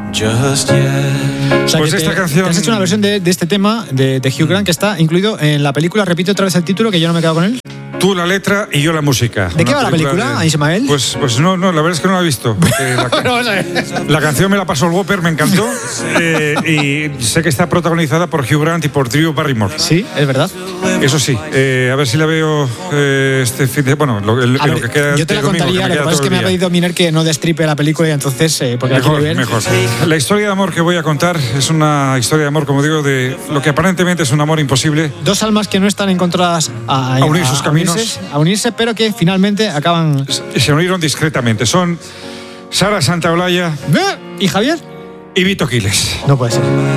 just yet. O sea, Pues que esta te canción- has hecho una versión de este tema de Hugh Grant que está incluido en la película. Repite otra vez el título, que yo no me he quedado con él. Tú la letra y yo la música. ¿De qué va la película, Ismael? Pues no, la verdad es que no la he visto. Porque Vamos a ver. la canción me la pasó el Whopper, me encantó. Y sé que está protagonizada por Hugh Grant y por Drew Barrymore. Sí, es verdad. Eso sí, a ver si la veo este fin de... Bueno, lo A ver, que queda yo te la el domingo, contaría, que lo que queda pasa es todo que el me ha día. pedido Miner que no destripe la película y entonces, porque la quiero ver. Mejor. La historia de amor que voy a contar es una historia de amor, como digo, de lo que aparentemente es un amor imposible. Dos almas que no están encontradas a unir sus caminos. a unirse, pero que finalmente acaban. Se unieron discretamente. Son Sara Santaolalla ¿Y Javier? y Vito Quiles. No puede ser.